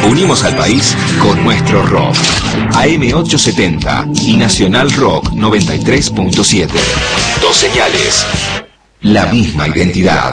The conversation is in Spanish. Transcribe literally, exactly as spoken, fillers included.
Unimos al país con nuestro rock. A M ochocientos setenta y Nacional Rock noventa y tres punto siete. Dos señales. La misma identidad.